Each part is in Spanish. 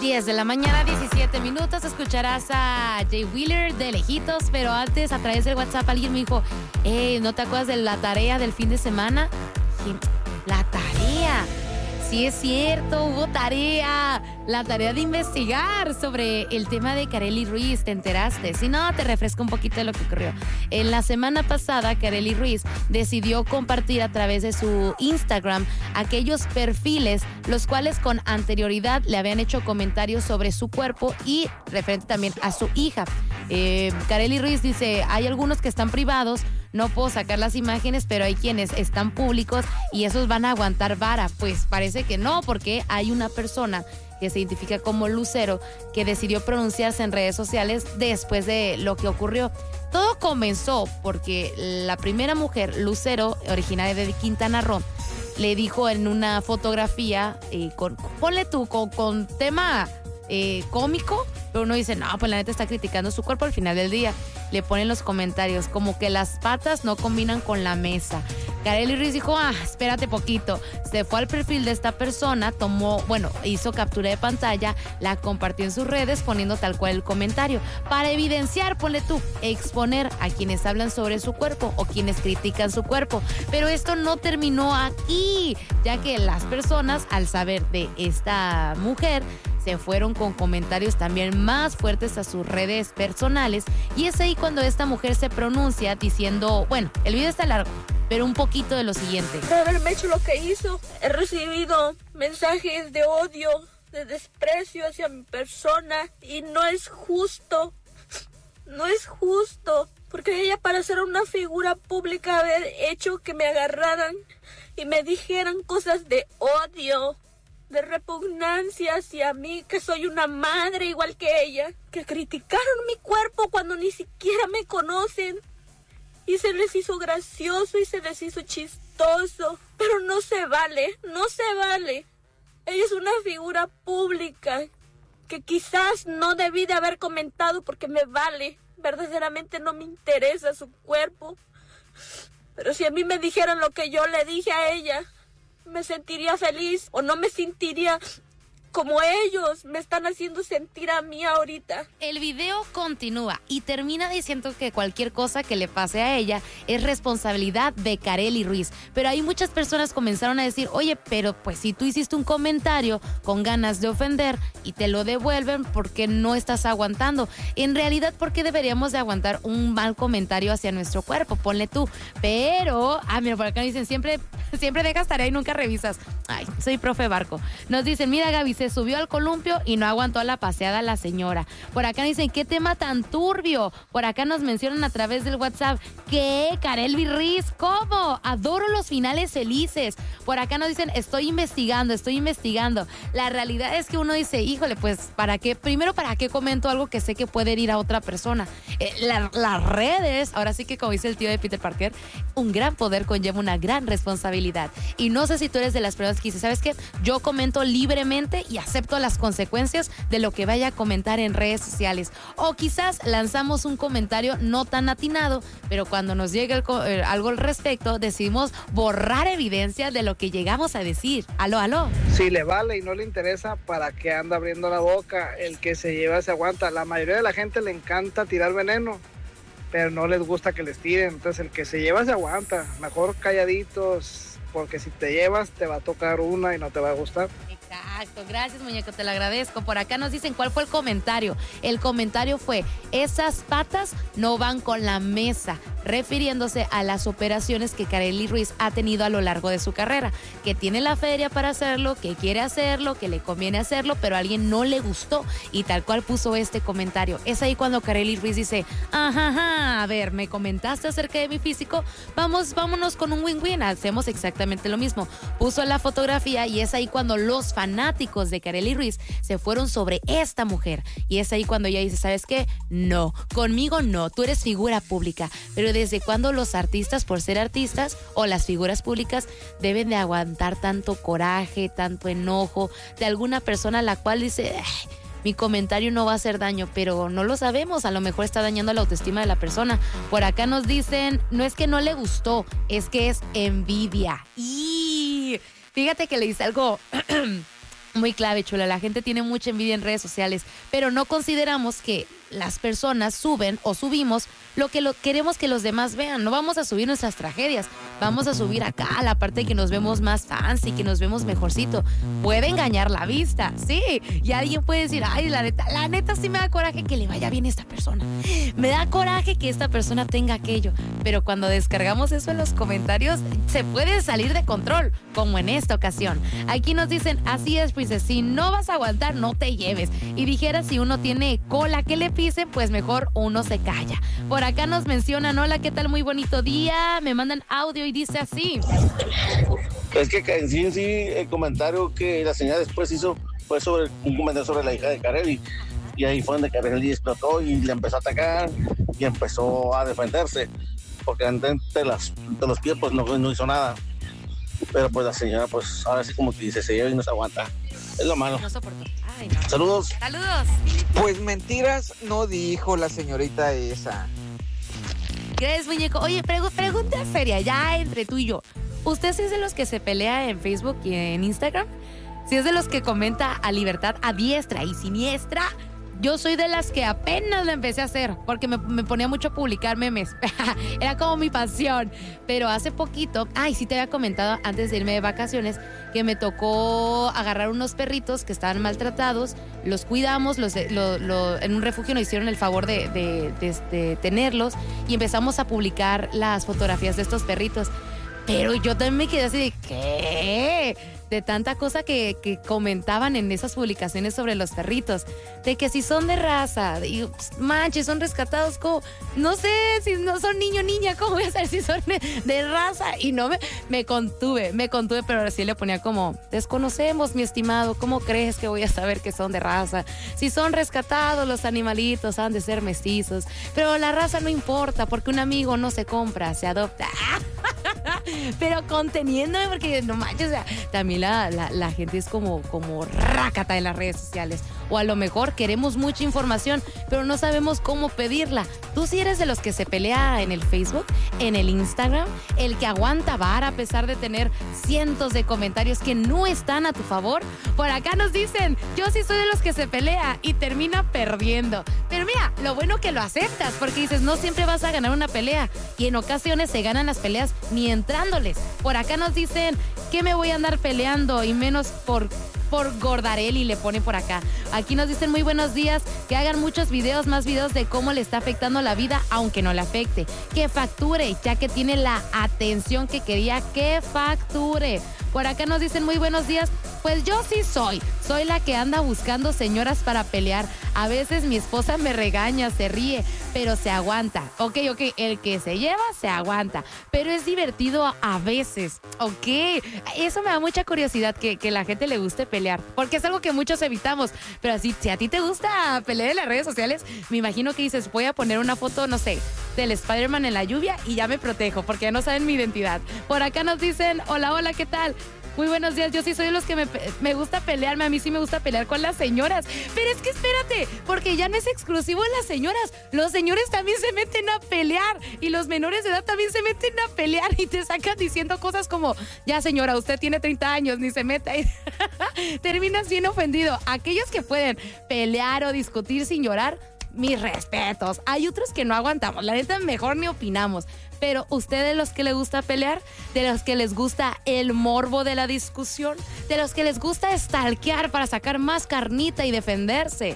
10 de la mañana, 17 minutos. Escucharás a Jay Wheeler de lejitos, pero antes a través del WhatsApp alguien me dijo, ¿no te acuerdas de la tarea del fin de semana? Y, la tarea. Sí, es cierto, hubo tarea. La tarea de investigar sobre el tema de Karely Ruiz. ¿Te enteraste? Si no, te refresco un poquito de lo que ocurrió. En la semana pasada, Karely Ruiz decidió compartir a través de su Instagram aquellos perfiles los cuales con anterioridad le habían hecho comentarios sobre su cuerpo y referente también a su hija. Karely Ruiz dice, hay algunos que están privados, no puedo sacar las imágenes, pero hay quienes están públicos y esos van a aguantar vara. Pues parece que no, porque hay una persona que se identifica como Lucero que decidió pronunciarse en redes sociales después de lo que ocurrió. Todo comenzó porque la primera mujer, Lucero, originaria de Quintana Roo, le dijo en una fotografía, ponle tú, con tema cómico, pero uno dice, no, pues la neta está criticando su cuerpo. Al final del día le ponen los comentarios como que las patas no combinan con la mesa. Karely Ruiz dijo, espérate poquito. Se fue al perfil de esta persona, hizo captura de pantalla, la compartió en sus redes poniendo tal cual el comentario. Para evidenciar, ponle tú, exponer a quienes hablan sobre su cuerpo o quienes critican su cuerpo. Pero esto no terminó aquí, ya que las personas, al saber de esta mujer, se fueron con comentarios también más fuertes a sus redes personales. Y es ahí cuando esta mujer se pronuncia diciendo, el video está largo, pero un poquito de lo siguiente. Por haberme hecho lo que hizo, he recibido mensajes de odio, de desprecio hacia mi persona y no es justo. No es justo, porque ella, para ser una figura pública, haber hecho que me agarraran y me dijeran cosas de odio, de repugnancia hacia mí, que soy una madre igual que ella, que criticaron mi cuerpo cuando ni siquiera me conocen y se les hizo gracioso y se les hizo chistoso, pero no se vale, no se vale. Ella es una figura pública que quizás no debí de haber comentado porque me vale, verdaderamente no me interesa su cuerpo, pero si a mí me dijeran lo que yo le dije a ella, me sentiría feliz o no me sentiría como ellos me están haciendo sentir a mí ahorita. El video continúa y termina diciendo que cualquier cosa que le pase a ella es responsabilidad de Karely Ruiz. Pero ahí muchas personas comenzaron a decir, oye, pero pues si tú hiciste un comentario con ganas de ofender y te lo devuelven, ¿por qué no estás aguantando? En realidad, ¿por qué deberíamos de aguantar un mal comentario hacia nuestro cuerpo? Ponle tú. Pero, mira, por acá dicen, siempre dejas tarea y nunca revisas. Ay, soy profe Barco. Nos dicen, mira, Gaby, se subió al columpio y no aguantó la paseada la señora. Por acá dicen, qué tema tan turbio. Por acá nos mencionan a través del WhatsApp, ¿qué? Karely Ruiz, ¿cómo? Adoro los finales felices. Por acá nos dicen, estoy investigando. La realidad es que uno dice, híjole, pues, ¿para qué? Primero, ¿para qué comento algo que sé que puede herir a otra persona? Las redes, ahora sí que como dice el tío de Peter Parker, un gran poder conlleva una gran responsabilidad. Y no sé si tú eres de las personas que dice, ¿sabes qué? Yo comento libremente y acepto las consecuencias de lo que vaya a comentar en redes sociales. O quizás lanzamos un comentario no tan atinado, pero cuando nos llegue algo al respecto, decidimos borrar evidencia de lo que llegamos a decir. Aló. Si le vale y no le interesa, ¿para qué anda abriendo la boca? El que se lleva se aguanta. La mayoría de la gente le encanta tirar veneno, pero no les gusta que les tiren. Entonces el que se lleva se aguanta. Mejor calladitos, porque si te llevas te va a tocar una y no te va a gustar. Exacto, gracias, muñeco, te lo agradezco. Por acá nos dicen cuál fue el comentario. El comentario fue, esas patas no van con la mesa, refiriéndose a las operaciones que Karely Ruiz ha tenido a lo largo de su carrera, que tiene la feria para hacerlo, que quiere hacerlo, que le conviene hacerlo, pero a alguien no le gustó y tal cual puso este comentario. Es ahí cuando Karely Ruiz dice, a ver, me comentaste acerca de mi físico, vámonos con un win-win, hacemos exactamente lo mismo. Puso la fotografía y es ahí cuando los fanáticos de Karely Ruiz se fueron sobre esta mujer. Y es ahí cuando ella dice, ¿sabes qué? No, conmigo no, tú eres figura pública. Pero ¿desde cuándo los artistas, por ser artistas, o las figuras públicas, deben de aguantar tanto coraje, tanto enojo de alguna persona a la cual dice, mi comentario no va a hacer daño, pero no lo sabemos, a lo mejor está dañando la autoestima de la persona? Por acá nos dicen, no es que no le gustó, es que es envidia. Y fíjate que le dice algo Muy clave, chula. La gente tiene mucha envidia en redes sociales, pero no consideramos que las personas suben o subimos lo que queremos que los demás vean. No vamos a subir nuestras tragedias. Vamos a subir acá la parte que nos vemos más fancy, que nos vemos mejorcito. Puede engañar la vista, sí. Y alguien puede decir, ay, la neta sí me da coraje que le vaya bien a esta persona. Me da coraje que esta persona tenga aquello. Pero cuando descargamos eso en los comentarios, se puede salir de control, como en esta ocasión. Aquí nos dicen, así es, Princess, si no vas a aguantar, no te lleves. Y dijera, si uno tiene cola que le pise, pues mejor uno se calla. Por acá nos mencionan, hola, ¿qué tal? Muy bonito día. Me mandan audio y dice así. Es que en sí el comentario que la señora después hizo fue sobre un comentario sobre la hija de Kareli. Y ahí fue donde Kareli explotó y le empezó a atacar y empezó a defenderse. Porque antes de los pies pues no hizo nada. Pero pues la señora pues ahora sí como que dice, se lleva y no se aguanta. Es lo malo. No soportó. Ay, no. Saludos. Saludos. Pues mentiras no dijo la señorita esa. ¿Crees, muñeco? Oye, pregunta seria, ya entre tú y yo. ¿Usted sí es de los que se pelea en Facebook y en Instagram? ¿Sí es de los que comenta a libertad a diestra y siniestra? Yo soy de las que apenas lo empecé a hacer porque me ponía mucho a publicar memes. Era como mi pasión. Pero hace poquito, sí te había comentado antes de irme de vacaciones que me tocó agarrar unos perritos que estaban maltratados, los cuidamos, en un refugio nos hicieron el favor de tenerlos y empezamos a publicar las fotografías de estos perritos. Pero yo también me quedé así de, ¿qué? De tanta cosa que comentaban en esas publicaciones sobre los perritos. De que si son de raza, y manches, son rescatados como, no sé, si no son niño o niña, ¿cómo voy a saber si son de raza? Y no me contuve, pero sí le ponía como, desconocemos, mi estimado, ¿cómo crees que voy a saber que son de raza? Si son rescatados los animalitos, han de ser mestizos. Pero la raza no importa, porque un amigo no se compra, se adopta. Pero conteniéndome, porque no manches, o sea, también la gente es como rácata en las redes sociales. O a lo mejor queremos mucha información, pero no sabemos cómo pedirla. ¿Tú sí eres de los que se pelea en el Facebook, en el Instagram? El que aguanta vara a pesar de tener cientos de comentarios que no están a tu favor. Por acá nos dicen, yo sí soy de los que se pelea y termina perdiendo. Pero mira, lo bueno que lo aceptas, porque dices, no siempre vas a ganar una pelea. Y en ocasiones se ganan las peleas ni entrándoles. Por acá nos dicen, ¿qué me voy a andar peleando? Y menos por Gordarelli, le pone por acá. Aquí nos dicen muy buenos días, que hagan muchos videos, más videos de cómo le está afectando la vida, aunque no le afecte. Que facture, ya que tiene la atención que quería, que facture. Por acá nos dicen muy buenos días, pues yo sí soy la que anda buscando señoras para pelear. A veces mi esposa me regaña, se ríe, pero se aguanta. Ok, el que se lleva se aguanta, pero es divertido a veces. Ok, eso me da mucha curiosidad que la gente le guste pelear, porque es algo que muchos evitamos. Pero así, si a ti te gusta pelear en las redes sociales, me imagino que dices, voy a poner una foto, no sé, del Spider-Man en la lluvia y ya me protejo, porque ya no saben mi identidad. Por acá nos dicen, hola, ¿qué tal? Muy buenos días, yo sí soy de los que me gusta pelearme, a mí sí me gusta pelear con las señoras. Pero es que espérate, porque ya no es exclusivo de las señoras, los señores también se meten a pelear y los menores de edad también se meten a pelear y te sacan diciendo cosas como, ya señora, usted tiene 30 años, ni se meta. Terminas bien ofendido. Aquellos que pueden pelear o discutir sin llorar, mis respetos. Hay otros que no aguantamos, la neta mejor ni opinamos. Pero usted, de los que les gusta pelear, de los que les gusta el morbo de la discusión, de los que les gusta stalkear para sacar más carnita y defenderse.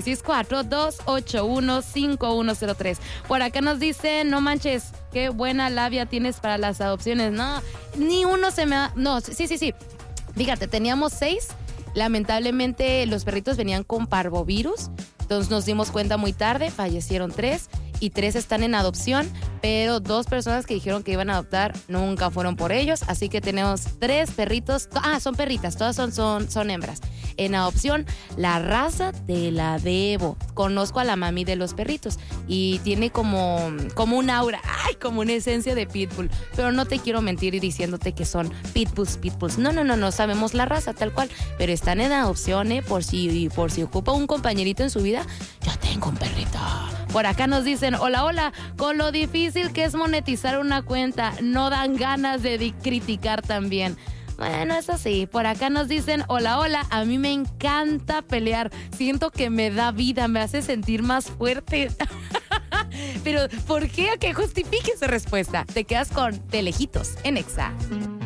664-281-5103. Por acá nos dicen, no manches, qué buena labia tienes para las adopciones. No, ni uno se me ha... No, sí. Fíjate, teníamos 6. Lamentablemente los perritos venían con parvovirus. Entonces nos dimos cuenta muy tarde, fallecieron 3 y 3 están en adopción, pero 2 personas que dijeron que iban a adoptar nunca fueron por ellos, así que tenemos 3 perritos, son perritas, todas son hembras. En adopción, la raza te la debo. Conozco a la mami de los perritos y tiene como un aura, como una esencia de pitbull, pero no te quiero mentir diciéndote que son pitbulls. No sabemos la raza tal cual, pero están en adopción, por si ocupa un compañerito en su vida, yo tengo un perrito. Por acá nos dicen, hola, con lo difícil que es monetizar una cuenta, no dan ganas de criticar también. Bueno, eso sí, por acá nos dicen, hola, a mí me encanta pelear. Siento que me da vida, me hace sentir más fuerte. Pero, ¿por qué? Que justifique esa respuesta. Te quedas con De Lejitos en Exa.